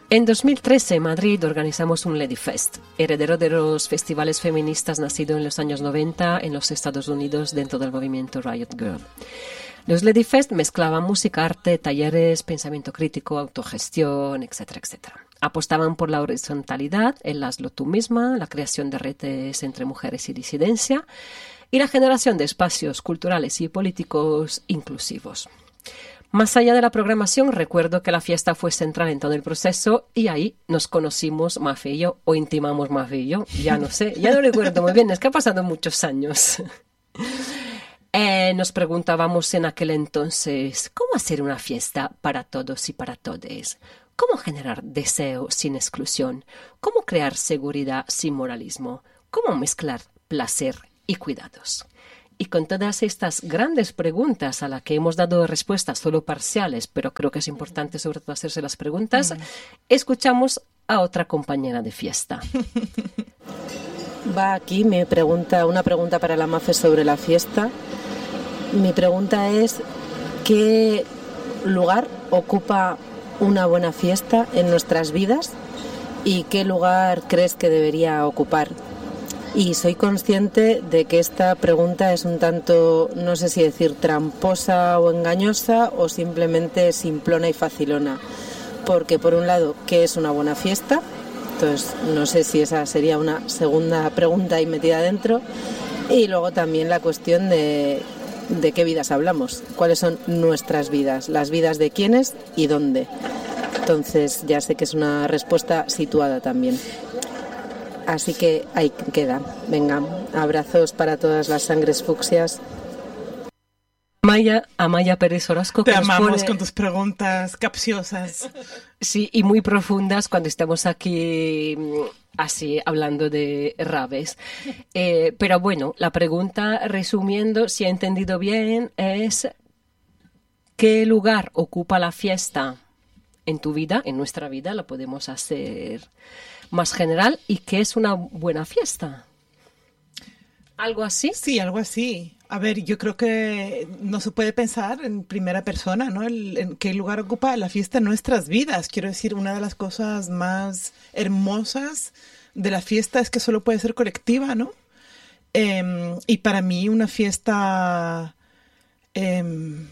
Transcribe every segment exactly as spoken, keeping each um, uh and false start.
En dos mil trece en Madrid organizamos un Lady Fest, heredero de los festivales feministas nacido en los años noventa en los Estados Unidos dentro del movimiento Riot Girl. Los Lady Fest mezclaban música, arte, talleres, pensamiento crítico, autogestión, etcétera, etcétera. Apostaban por la horizontalidad, el hazlo tú misma, la creación de redes entre mujeres y disidencia y la generación de espacios culturales y políticos inclusivos. Más allá de la programación, recuerdo que la fiesta fue central en todo el proceso y ahí nos conocimos Mafe y yo, o intimamos Mafe y yo, ya no sé, ya no recuerdo muy bien, es que ha pasado muchos años. Eh, nos preguntábamos en aquel entonces, ¿cómo hacer una fiesta para todos y para todes? ¿Cómo generar deseo sin exclusión? ¿Cómo crear seguridad sin moralismo? ¿Cómo mezclar placer y cuidados? Y con todas estas grandes preguntas a las que hemos dado respuestas solo parciales, pero creo que es importante sobre todo hacerse las preguntas, mm. escuchamos a otra compañera de fiesta. Va aquí mi pregunta, una pregunta para la Mafe sobre la fiesta. Mi pregunta es, ¿qué lugar ocupa una buena fiesta en nuestras vidas y qué lugar crees que debería ocupar? Y soy consciente de que esta pregunta es un tanto, no sé si decir tramposa o engañosa o simplemente simplona y facilona. Porque por un lado, ¿qué es una buena fiesta? Entonces, no sé si esa sería una segunda pregunta ahí metida dentro. Y luego también la cuestión de, de qué vidas hablamos. ¿Cuáles son nuestras vidas? ¿Las vidas de quiénes y dónde? Entonces, ya sé que es una respuesta situada también. Así que ahí queda. Venga, abrazos para todas las sangres fucsias. Amaya, Amaya Pérez Orozco. Te amamos pone... con tus preguntas capciosas. Sí, y muy profundas cuando estamos aquí así hablando de rabes. Eh, pero bueno, la pregunta, resumiendo, si he entendido bien, es ¿qué lugar ocupa la fiesta en tu vida, en nuestra vida? La podemos hacer más general. ¿Y qué es una buena fiesta? ¿Algo así? Sí, algo así. A ver, yo creo que no se puede pensar en primera persona, ¿no? El, en qué lugar ocupa la fiesta en nuestras vidas. Quiero decir, una de las cosas más hermosas de la fiesta es que solo puede ser colectiva, ¿no? Eh, y para mí una fiesta eh,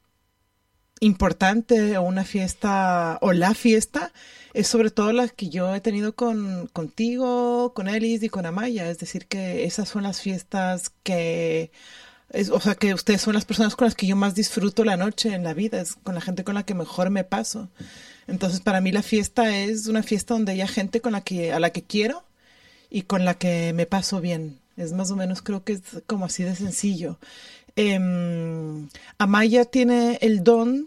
importante o una fiesta o la fiesta es sobre todo la que yo he tenido con contigo, con Elis y con Amaya. Es decir, que esas son las fiestas que... Es, o sea, que ustedes son las personas con las que yo más disfruto la noche en la vida. Es con la gente con la que mejor me paso. Entonces, para mí la fiesta es una fiesta donde haya gente con la que, a la que quiero y con la que me paso bien. Es más o menos, creo que es como así de sencillo. Eh, Amaya tiene el don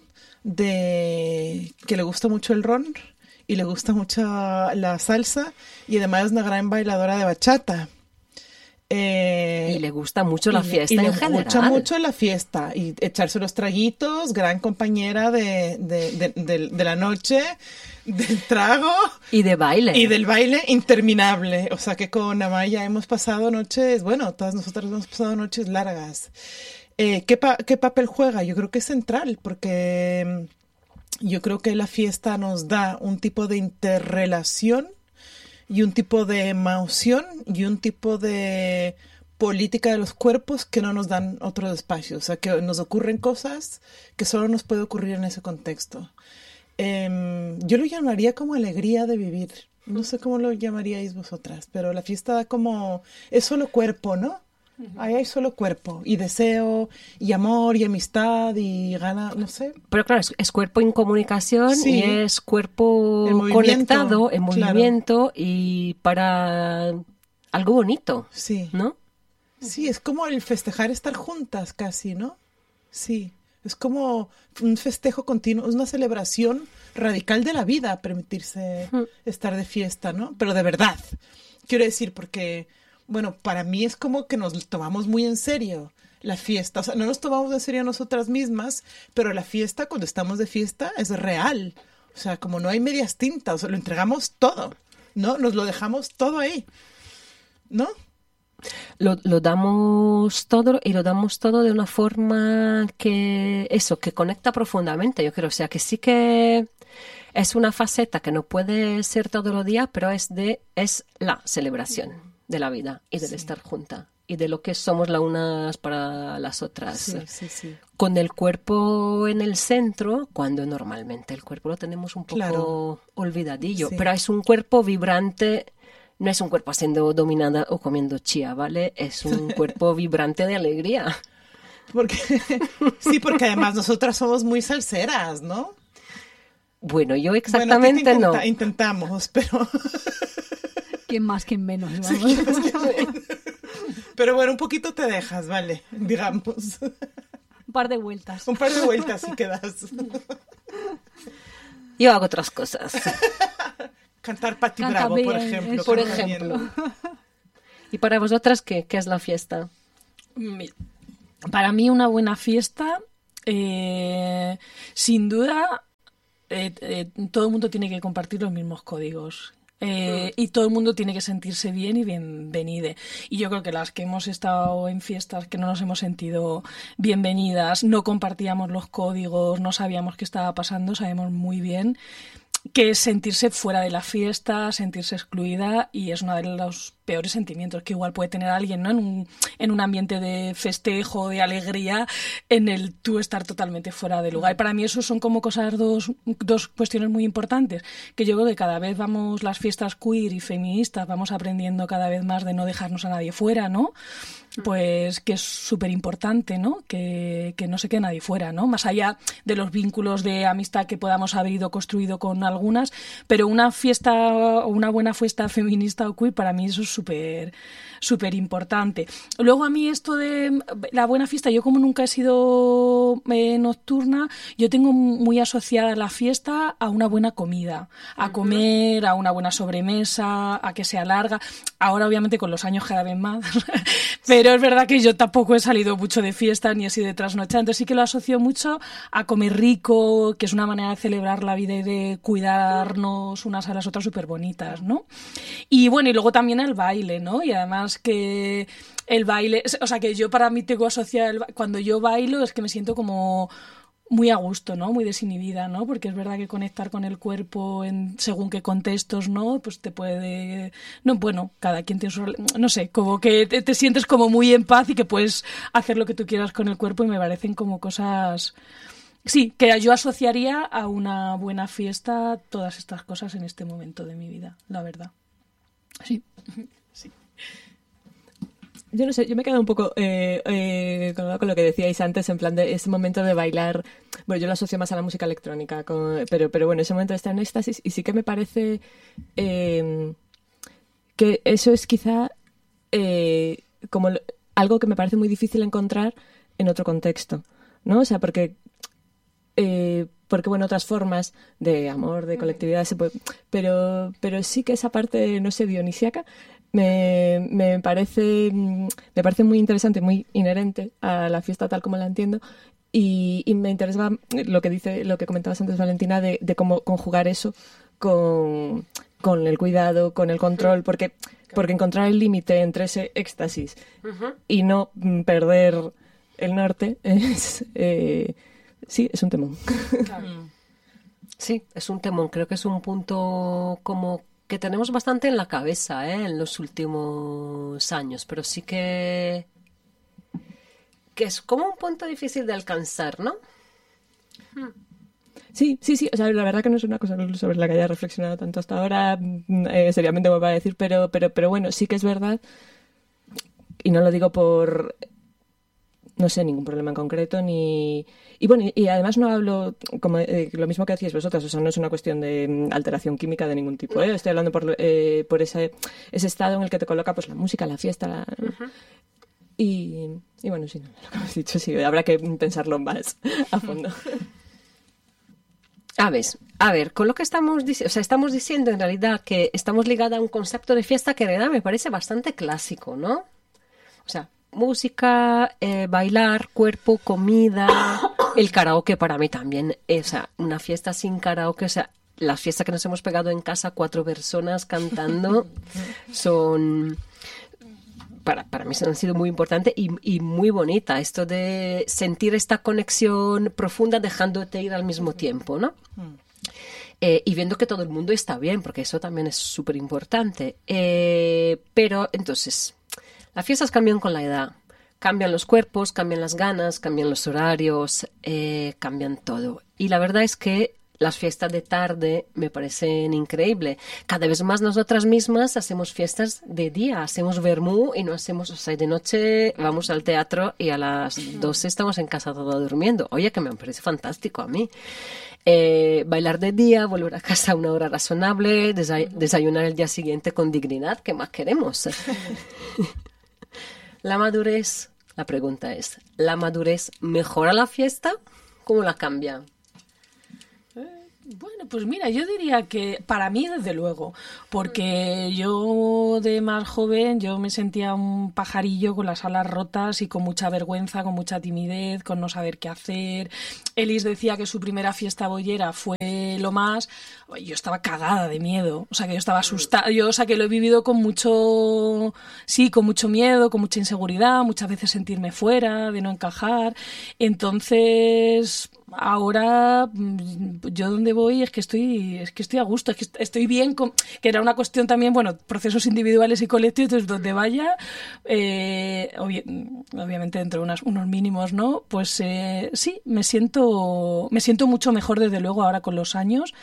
de que le gusta mucho el ron y le gusta mucho la salsa y además es una gran bailadora de bachata. Eh, y le gusta mucho la fiesta y en le general. Le gusta mucho la fiesta y echarse los traguitos, gran compañera de, de, de, de, de la noche, del trago. Y de baile. Y del baile interminable. O sea que con Amaya hemos pasado noches, bueno, todas nosotras hemos pasado noches largas. Eh, ¿qué, pa- ¿Qué papel juega? Yo creo que es central porque yo creo que la fiesta nos da un tipo de interrelación y un tipo de emoción y un tipo de política de los cuerpos que no nos dan otros espacios. O sea, que nos ocurren cosas que solo nos puede ocurrir en ese contexto. Eh, yo lo llamaría como alegría de vivir. No sé cómo lo llamaríais vosotras, pero la fiesta da como... es solo cuerpo, ¿no? Ahí hay solo cuerpo y deseo y amor y amistad y gana, no sé. Pero claro, es, es cuerpo en comunicación sí. y es cuerpo conectado en movimiento claro. Y para algo bonito, sí. ¿no? Sí, es como el festejar estar juntas casi, ¿no? Sí, es como un festejo continuo, es una celebración radical de la vida permitirse mm. estar de fiesta, ¿no? Pero de verdad, quiero decir, porque... Bueno, para mí es como que nos tomamos muy en serio la fiesta. O sea, no nos tomamos en serio nosotras mismas, pero la fiesta, cuando estamos de fiesta, es real. O sea, como no hay medias tintas, o sea, lo entregamos todo, ¿no? Nos lo dejamos todo ahí, ¿no? Lo, lo damos todo y lo damos todo de una forma que, eso, que conecta profundamente, yo creo. O sea, que sí que... es una faceta que no puede ser todos los días, pero es, de, es la celebración de la vida y del sí. estar junta y de lo que somos las unas para las otras. Sí, sí, sí. Con el cuerpo en el centro, cuando normalmente el cuerpo lo tenemos un poco claro. olvidadillo, Sí. pero es un cuerpo vibrante. No es un cuerpo siendo dominada o comiendo chía, ¿vale? Es un cuerpo vibrante de alegría. Porque, sí, porque además nosotras somos muy salseras, ¿no? Bueno, yo exactamente bueno, intenta, no. Intentamos, pero... ¿Quién más, quién menos? Vamos. Sí, pero bueno, un poquito te dejas, ¿vale? Digamos. Un par de vueltas. Un par de vueltas y quedas. Yo hago otras cosas. Cantar Patti Canta Bravo, bien, por ejemplo. eso. Por canta ejemplo. bien. ¿Y para vosotras qué, qué es la fiesta? Para mí una buena fiesta, eh, sin duda, eh, eh, todo el mundo tiene que compartir los mismos códigos. Eh, y todo el mundo tiene que sentirse bien y bienvenide. Y yo creo que las que hemos estado en fiestas que no nos hemos sentido bienvenidas, no compartíamos los códigos, no sabíamos qué estaba pasando, sabemos muy bien que es sentirse fuera de la fiesta, sentirse excluida, y es uno de los peores sentimientos que igual puede tener alguien, ¿no? En un, en un ambiente de festejo, de alegría, en el tú estar totalmente fuera de lugar. Y para mí eso son como cosas, dos, dos cuestiones muy importantes, que yo creo que cada vez vamos, las fiestas queer y feministas, vamos aprendiendo cada vez más de no dejarnos a nadie fuera, ¿no? Pues que es súper importante, ¿no? Que, que no se quede nadie fuera, ¿no? Más allá de los vínculos de amistad que podamos haber ido construido con algunas, pero una fiesta o una buena fiesta feminista o queer, para mí eso es súper súper importante. Luego a mí esto de la buena fiesta, yo como nunca he sido eh, nocturna, yo tengo muy asociada la fiesta a una buena comida, a comer, a una buena sobremesa, a que sea larga. Ahora obviamente con los años cada vez más, pero es verdad que yo tampoco he salido mucho de fiesta ni he sido de trasnochada, entonces sí que lo asocio mucho a comer rico, que es una manera de celebrar la vida y de cuidarnos unas a las otras súper bonitas, ¿no? Y bueno, y luego también el baile, ¿no? Y además que el baile, o sea, que yo para mí tengo asociado, el, cuando yo bailo es que me siento como muy a gusto, ¿no? Muy desinhibida, ¿no? Porque es verdad que conectar con el cuerpo en según qué contextos, ¿no? Pues te puede... No, bueno, cada quien tiene su... No sé, como que te, te sientes como muy en paz y que puedes hacer lo que tú quieras con el cuerpo, y me parecen como cosas... Sí, que yo asociaría a una buena fiesta todas estas cosas en este momento de mi vida, la verdad. Sí. Sí. Yo no sé, yo me he quedado un poco eh, eh, con, con lo que decíais antes, en plan de ese momento de bailar. Bueno, yo lo asocio más a la música electrónica, con, pero, pero bueno, ese momento de estar en éxtasis, y sí que me parece eh, que eso es quizá eh, como lo, algo que me parece muy difícil encontrar en otro contexto, ¿no? O sea, porque... Eh, porque bueno, otras formas de amor, de colectividad, se puede, pero, pero sí que esa parte, no sé, dionisíaca, me, me parece me parece muy interesante, muy inherente a la fiesta tal como la entiendo, y, y me interesa lo que dice, lo que comentabas antes, Valentina, de, de cómo conjugar eso con, con el cuidado, con el control, porque, porque encontrar el límite entre ese éxtasis uh-huh. y no perder el norte es... Eh, sí, es un temón. Claro. Sí, es un temón. Creo que es un punto como que tenemos bastante en la cabeza, ¿eh? En los últimos años, pero sí que que es como un punto difícil de alcanzar, ¿no? Sí, sí, sí. O sea, la verdad que no es una cosa sobre la que haya reflexionado tanto hasta ahora, eh, seriamente me va a decir, pero, pero, pero bueno, sí que es verdad, y no lo digo por... no sé, ningún problema en concreto, ni... Y bueno, y, y además no hablo, como eh, lo mismo que decíais vosotras, o sea, no es una cuestión de um, alteración química de ningún tipo, ¿eh? Estoy hablando por, eh, por ese, ese estado en el que te coloca pues la música, la fiesta, la... Uh-huh. y, y bueno, sí, no, lo que hemos dicho, sí, habrá que pensarlo más a fondo. A ver, a ver, con lo que estamos diciendo, o sea, estamos diciendo en realidad que estamos ligadas a un concepto de fiesta que en realidad me parece bastante clásico, ¿no? O sea, música, eh, bailar, cuerpo, comida, el karaoke para mí también, o sea, una fiesta sin karaoke, o sea, las fiestas que nos hemos pegado en casa, cuatro personas cantando, son, para, para mí han sido muy importantes y, y muy bonita, esto de sentir esta conexión profunda dejándote ir al mismo tiempo, ¿no? eh, y viendo que todo el mundo está bien, porque eso también es súper importante. Eh, pero entonces, las fiestas cambian con la edad. Cambian los cuerpos, cambian las ganas, cambian los horarios, eh, cambian todo. Y la verdad es que las fiestas de tarde me parecen increíbles. Cada vez más nosotras mismas hacemos fiestas de día, hacemos vermú y no hacemos, o sea, de noche vamos al teatro y a las doce estamos en casa todos durmiendo. Oye, que me parece fantástico a mí. Eh, bailar de día, volver a casa a una hora razonable, desay- desayunar el día siguiente con dignidad, ¿qué más queremos? La madurez, la pregunta es, ¿la madurez mejora la fiesta? ¿Cómo la cambia? Bueno, pues mira, yo diría que para mí desde luego, porque yo de más joven yo me sentía un pajarillo con las alas rotas y con mucha vergüenza, con mucha timidez, con no saber qué hacer. Elis decía que su primera fiesta boyera fue lo más... Yo estaba cagada de miedo, o sea que yo estaba asustada, yo, o sea que lo he vivido con mucho, sí, con mucho miedo, con mucha inseguridad, muchas veces sentirme fuera, de no encajar. Entonces... Ahora yo donde voy es que estoy es que estoy a gusto, es que estoy bien, con, que era una cuestión también, bueno, procesos individuales y colectivos, entonces donde vaya, eh, obvi obviamente dentro de unas, unos mínimos, ¿no? Pues eh, sí, me siento me siento mucho mejor desde luego ahora con los años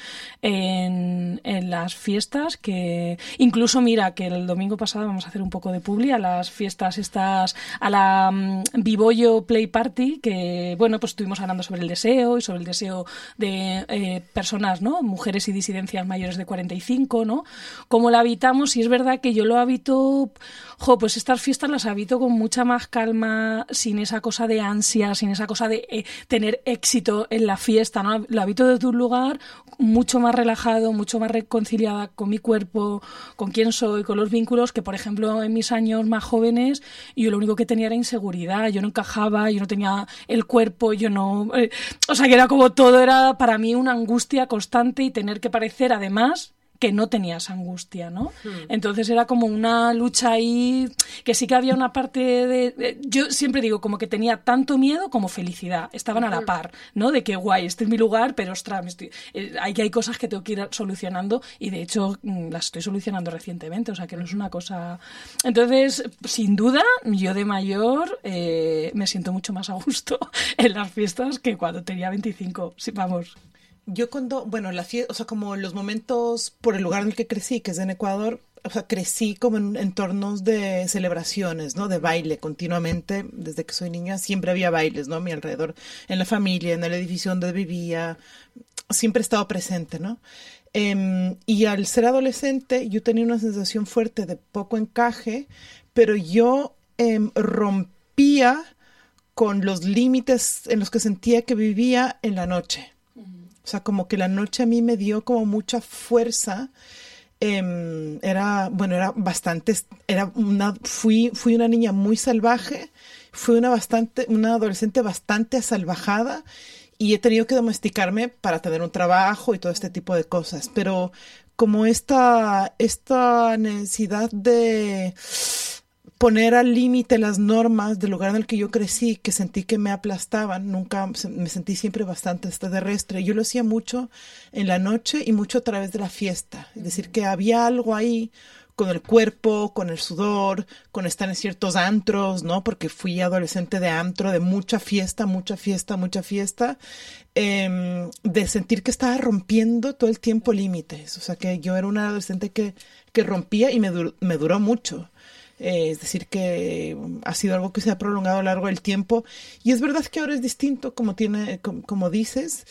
en, en las fiestas, que incluso mira que el domingo pasado vamos a hacer un poco de publi a las fiestas estas, a la um, Vivollo Play Party, que bueno, pues estuvimos hablando sobre el deseo y sobre el deseo de eh, personas, ¿no? Mujeres y disidencias mayores de cuarenta y cinco, ¿no? Cómo la habitamos, y es verdad que yo lo habito, jo, pues estas fiestas las habito con mucha más calma, sin esa cosa de ansia, sin esa cosa de eh, tener éxito en la fiesta, ¿no? Lo habito desde un lugar mucho más relajado, mucho más reconciliada con mi cuerpo, con quién soy, con los vínculos, que por ejemplo en mis años más jóvenes yo lo único que tenía era inseguridad, yo no encajaba, yo no tenía el cuerpo, yo no... Eh, O sea, que era como todo, era para mí una angustia constante y tener que parecer, además, que no tenía esa angustia, ¿no? Hmm. Entonces era como una lucha ahí, que sí que había una parte de, de... Yo siempre digo, como que tenía tanto miedo como felicidad. Estaban a la par, ¿no? De que, guay, este es mi lugar, pero, ostras, me estoy, eh, hay, hay cosas que tengo que ir solucionando y, de hecho, las estoy solucionando recientemente, o sea, que no es una cosa... Entonces, sin duda, yo de mayor eh, me siento mucho más a gusto en las fiestas que cuando tenía veinticinco, sí, vamos... Yo cuando, bueno, la fiesta, o sea, como los momentos por el lugar en el que crecí, que es en Ecuador, o sea, crecí como en entornos de celebraciones, ¿no? De baile continuamente. Desde que soy niña siempre había bailes, ¿no? A mi alrededor, en la familia, en el edificio donde vivía, siempre he estado presente, ¿no? Eh, y al ser adolescente yo tenía una sensación fuerte de poco encaje, pero yo eh, rompía con los límites en los que sentía que vivía en la noche. O sea, como que la noche a mí me dio como mucha fuerza. Eh, era, bueno, era bastante, era una, fui, fui una niña muy salvaje, fui una bastante, una adolescente bastante asalvajada y he tenido que domesticarme para tener un trabajo y todo este tipo de cosas. Pero como esta, esta necesidad de poner al límite las normas del lugar en el que yo crecí, que sentí que me aplastaban, nunca me sentí siempre bastante extraterrestre. Yo lo hacía mucho en la noche y mucho a través de la fiesta. Es decir, que había algo ahí con el cuerpo, con el sudor, con estar en ciertos antros, ¿no? Porque fui adolescente de antro, de mucha fiesta, mucha fiesta, mucha fiesta, eh, de sentir que estaba rompiendo todo el tiempo límites. O sea, que yo era una adolescente que, que rompía y me, dur- me duró mucho. Eh, es decir, que ha sido algo que se ha prolongado a lo largo del tiempo. Y es verdad que ahora es distinto, como, tiene, como, como dices.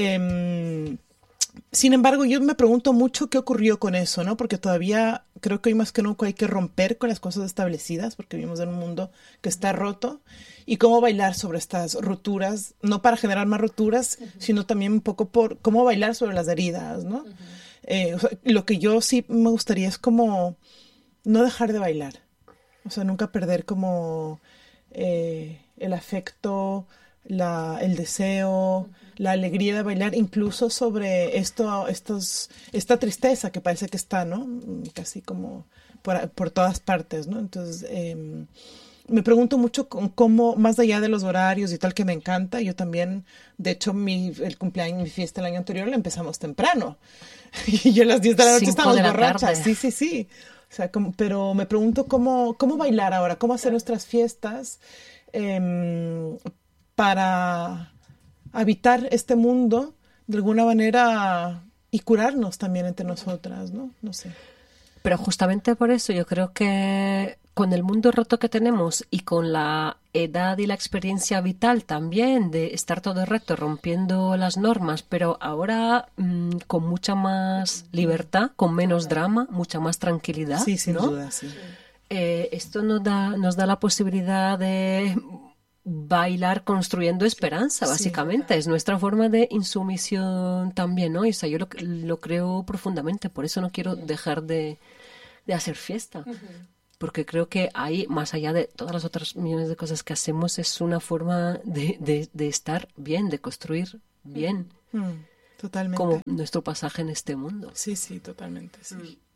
Eh, sin embargo, yo me pregunto mucho qué ocurrió con eso, ¿no? Porque todavía creo que hoy más que nunca hay que romper con las cosas establecidas, porque vivimos en un mundo que está roto. Y cómo bailar sobre estas roturas, no para generar más roturas, uh-huh. sino también un poco por cómo bailar sobre las heridas, ¿no? Uh-huh. Eh, o sea, lo que yo sí me gustaría es como no dejar de bailar. O sea, nunca perder como eh, el afecto, la, el deseo, uh-huh. la alegría de bailar, incluso sobre esto, estos, esta tristeza que parece que está, ¿no? Casi como por, por todas partes, ¿no? Entonces, eh, me pregunto mucho con cómo, más allá de los horarios y tal, que me encanta, yo también, de hecho, mi, el cumpleaños, mi fiesta el año anterior la empezamos temprano. Y yo a las diez de la noche Cinco estábamos de la borrachas. tarde. Sí, sí, sí. O sea, como, pero me pregunto cómo, cómo bailar ahora, cómo hacer nuestras fiestas eh, para habitar este mundo de alguna manera y curarnos también entre nosotras, ¿no? No sé. Pero justamente por eso yo creo que con el mundo roto que tenemos y con la edad y la experiencia vital también de estar todo el rato rompiendo las normas, pero ahora mmm, con mucha más libertad, con menos drama, mucha más tranquilidad, Sí, sin ¿no? duda, sí. Eh, esto nos da, nos da la posibilidad de bailar construyendo esperanza, básicamente. Es nuestra forma de insumisión también, ¿no? Y, o sea, yo lo, lo creo profundamente, por eso no quiero dejar de, de hacer fiesta. Uh-huh. Porque creo que ahí, más allá de todas las otras millones de cosas que hacemos, es una forma de, de, de estar bien, de construir bien. Mm, totalmente. Como nuestro pasaje en este mundo. Sí, sí, totalmente, sí. Mm.